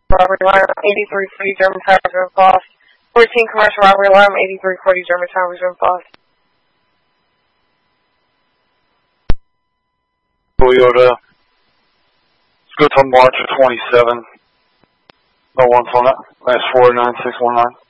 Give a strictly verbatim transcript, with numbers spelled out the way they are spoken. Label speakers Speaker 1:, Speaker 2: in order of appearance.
Speaker 1: robbery alarm, eighty-three forty German Towers Room, Falls. fourteen commercial robbery alarm, eighty-three forty German Towers Room, Falls.
Speaker 2: Toyota. Let's go to March of twenty-seven. No one's on it. Last four nine six one nine.